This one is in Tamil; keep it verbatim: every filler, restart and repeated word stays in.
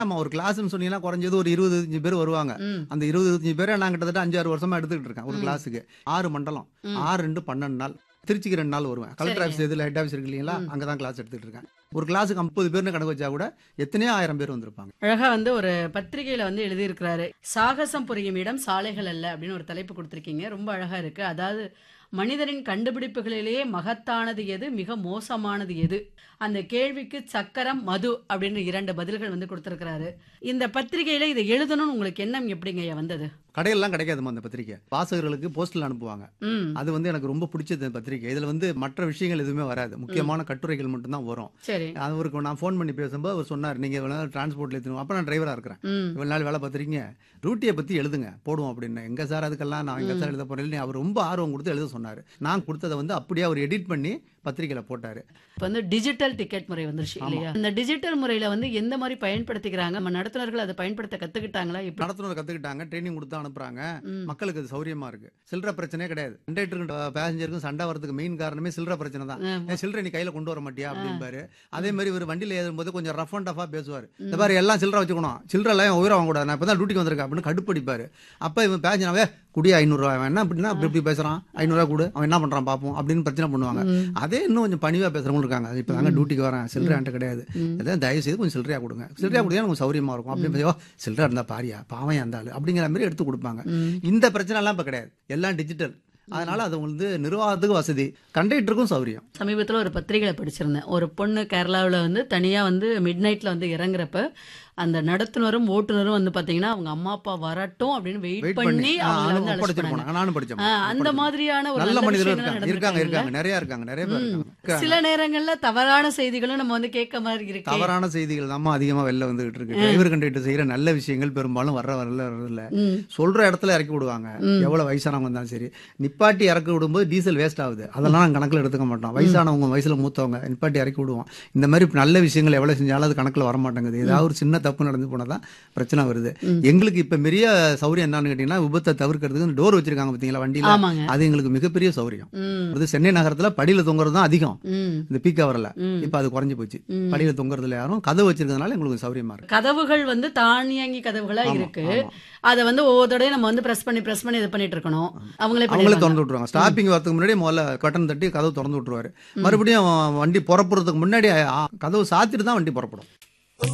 ஆமா ஒரு கிளாஸ்னு சொன்னீங்கன்னா குறைஞ்சது ஒரு இருபது இருபத்தஞ்சு பேர் வருவாங்க. ம். அந்த இருபது இருபத்தஞ்சு பேரை நான் கிட்டத்தட்ட அஞ்சு ஆறு வருஷமா எடுத்துக்கிட்டு இருக்கேன் ஒரு ம். கிளாஸுக்கு. ஆறு மண்டலம். ம். ஆறு ரெண்டு பன்னெண்டு நாள். திருச்சிக்கு ரெண்டு நாள் வருவேன். கலெக்டர் சரிங்க. ஆஃபீஸ் எதில ஹெட் ஆஃபீஸ் இருக்கு இல்லைங்களா? ம். அங்க தான் கிளாஸ் எடுத்துக்கிட்டு இருக்கேன். ஒரு கிளாஸுக்கு முப்பது பேர்னு கணக்கு வச்சா கூட எத்தனையோ ஆயிரம் பேர் வந்திருப்பாங்க. அழகா வந்து ஒரு பத்திரிகையில வந்து எழுதியிருக்கிறாரு. சாகசம் புரியும் இடம் சாலைகள் அல்ல அப்படின்னு ஒரு தலைப்பு கொடுத்திருக்கீங்க. ரொம்ப அழகா இருக்கு. அதாவது மனிதரின் கண்டுபிடிப்புகளிலேயே மகத்தானது எது, மிக மோசமானது எது? அந்த கேள்விக்கு சக்கரம், மது அப்படின்னு இரண்டு பதில்கள் வந்து கொடுத்திருக்கிறாரு. இந்த பத்திரிகையில இதை எழுதணும்னு உங்களுக்கு எண்ணம் எப்படிங்கய்யா வந்தது? கடையெல்லாம் கிடைக்காதுமா அந்த பத்திரிக்கை. வாசகர்களுக்கு போஸ்டல் அனுப்புவாங்க. ம். அது வந்து எனக்கு ரொம்ப பிடிச்சது இந்த பத்திரிக்கை. இதுல வந்து மற்ற விஷயங்கள் எதுவுமே வராது. முக்கியமான கட்டுரைகள் மட்டும் தான் வரும். சரி. அவருக்கு நான் ஃபோன் பண்ணி பேசும்போது அவர் சொன்னார், நீங்க இவ்வளவு நாள் டிரான்ஸ்போர்ட்ல ஏற்றணும். அப்ப நான் டிரைவரா இருக்கிறேன். ம். இவ்வளவு நாள் வேலை பார்த்துறீங்க, ரூட்டியை பத்தி எழுதுங்க போடுவோம் அப்படின்னு. எங்க சார் அதுக்கெல்லாம் நான் எங்க சார் எழுத போறேன். அவர் ரொம்ப ஆர்வம் கொடுத்து எழுத சொன்னாரு. நான் கொடுத்ததை வந்து அப்படியே அவர் எடிட் பண்ணி பத்திரிக்கையில போட்டாரு. இப்ப வந்து டிஜிட்டல் டிக்கெட் முறை வந்துருச்சு இல்லையா? இந்த டிஜிட்டல் முறையில வந்து எந்த மாதிரி பயன்படுத்திக்கிறாங்க? நம்ம நடத்துனர்கள் அதை பயன்படுத்த கத்துக்கிட்டாங்களா? இப்ப நடத்துனர் கத்துக்கிட்டாங்க, ட்ரைனிங் கொடுத்து அனுப்புறாங்க. ம். மக்களுக்கு அது சௌரியமா இருக்கு. சில்லற பிரச்சனையே கிடையாது. கண்டக்டருக்கும் பேசஞ்சருக்கும் சண்டை வரதுக்கு மெயின் காரணமே சில்லற பிரச்சனை தான். ஆமா. ஏன் சில்லறை நீ கையில கொண்டு வர மாட்டியா அப்படின்பாரு. அதே மாதிரி இவர் வண்டியில ஏறும்போது கொஞ்சம் ரஃப் அண்ட் டஃபா பேசுவார். இந்த மாதிரி எல்லாம் சில்லறை வச்சுக்கணும், சில்லறை எல்லாம் உயிரை வாங்க கூடாது, நான் இப்பதான் டியூட்டிக்கு வந்திருக்கேன் அப்படின்னு கடுப்படிப்பாரு. அப்ப இவன் பேசஞ்சனாவே குடியா ஐநூறு ரூபாய் என்ன அப்படின்னா அப்படி இப்படி பேசுறான், ஐநூறு ரூபாய் கொடு, அவன் என்ன பண்றான் பாப்போம் அப்படின்னு பிரச்சனை பண்ணுவாங்க. ம். அதே இன்னும் கொஞ்சம் பணிவா பேசுறவங்க இருக்காங்க. இப்ப தாங்க டியூட்டிக்கு வரேன், சில்லறை என்கிட்ட கிடையாது, ம். அதான் தயவு செய்து கொஞ்சம் சில்லறையா கொடுங்க, சில்லறையா கொடுத்தா எனக்கு சௌரியமா இருக்கும் அப்படின்னு பேசுவா. சில்லறை இருந்தா பாரியா பாவம் இருந்தாலும் அப்படிங்கிற மாதிரி எடுத்து கொடுப்பாங்க. ம். இந்த பிரச்சனை எல்லாம் இப்ப கிடையாது, எல்லாம் டிஜிட்டல். அதனால அது வந்து நிர்வாகத்துக்கு வசதி, கண்டக்டருக்கும் சௌரியம். சமீபத்தில் ஒரு பத்திரிகையில படிச்சிருந்தேன். ஒரு பொண்ணு கேரளாவில் வந்து தனியாக வந்து மிட் நைட்டில் வந்து இறங்குறப்ப அந்த நடத்துனரும் ஓட்டுநரும் வந்து பார்த்தீங்கன்னா அவங்க அம்மா அப்பா வரட்டும் அப்படின்னு வெயிட் வெயிட் பண்ணி பண்ணி அவங்கள வந்து அழைச்சிட்டு படிச்சிட்டு போனாங்க. போனாங்க. நானும் படிச்சேன். ஆ, அந்த மாதிரியான ஒரு நல்ல நல்ல மனிதர்கள் விஷயங்கள் இருக்காங்க இருக்காங்க நடந்திருக்காங்கல்ல? இருக்காங்க நிறைய இருக்காங்க நிறைய பேர் ம். இருக்காங்க. சில நேரங்கள்ல தவறான செய்திகளும் நம்ம வந்து கேட்க மாதிரி இருக்கு. தவறான செய்திகள் தான் அதிகமா வெளில வந்துகிட்டு இருக்கு. டிரைவர் கண்டக்டர் செய்யற நல்ல விஷயங்கள் பெரும்பாலும் வர்ற வரல வரல ம். சொல்ற இடத்துல இறக்கி விடுவாங்க. ம். எவ்வளவு வயசானவங்க இருந்தாலும் சரி, நிப்பாட்டி இறக்கி விடும்போது டீசல் வேஸ்ட் ஆகுது, அதெல்லாம் நாங்க கணக்குல எடுத்துக்க மாட்டோம். வயசானவங்க வயசுல மூத்தவங்க நிப்பாட்டி இறக்கி விடுவோம். இந்த மாதிரி நல்ல விஷயங்கள் எவ்வளவு செஞ்சாலும் அது கணக்குல வர மாட்டேங்குது. ஏதாவது ஒரு சின்ன தப்பு நடந்து போனதான் பிரச்சனை வருது. எங்களுக்கு இப்ப பெரிய சௌரியம் என்னன்னு கேட்டீங்கன்னா, விபத்தை தவிர்க்கிறதுக்கு டோர் வச்சிருக்காங்க பாத்தீங்களா வண்டியில, ஆமாங்க. அது எங்களுக்கு மிகப்பெரிய சௌரியம். ம். அது சென்னை நகரத்துல படியில தொங்குறது தான் அதிகம் ம். இந்த பீக் ஹவர்ல. ம். இப்ப அது குறைஞ்சு போச்சு. ம். படியில தொங்குறதுல யாரும் கதவு வச்சிருக்கிறதுனால எங்களுக்கு சௌரியமா இருக்கு. கதவுகள் வந்து தானியங்கி கதவுகளா ஆமா, இருக்கு. ஆமா. அதை வந்து ஒவ்வொரு நம்ம வந்து பிரஸ் பண்ணி பிரஸ் பண்ணி இது பண்ணிட்டு இருக்கணும். அவங்களே அவங்களே பண்ணிடுவாங்க. திறந்து விட்டுருவாங்க. ஸ்டாப்பிங் வரதுக்கு முன்னாடி முதல்ல கட்டன் தட்டி கதவு திறந்து விட்டுருவாரு. மறுபடியும் வண்டி புறப்படுறதுக்கு முன்னாடி ஆ, கதவு சாத்திட்டு தான் வண்டி புறப்படும்.